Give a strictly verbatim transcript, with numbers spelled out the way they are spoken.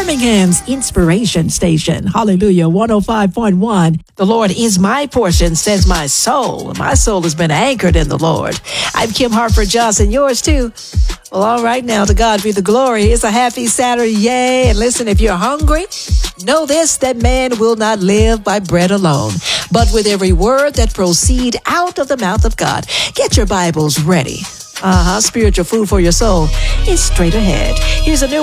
Birmingham's Inspiration Station. Hallelujah. one oh five point one. The Lord is my portion, says my soul. My soul has been anchored in the Lord. I'm Kim Hartford Johnson. Yours too. Well, all right now, to God be the glory. It's a happy Saturday. Yay. And listen, if you're hungry, know this, that man will not live by bread alone, but with every word that proceed out of the mouth of God. Get your Bibles ready. Uh-huh. Spiritual food for your soul is straight ahead. Here's a new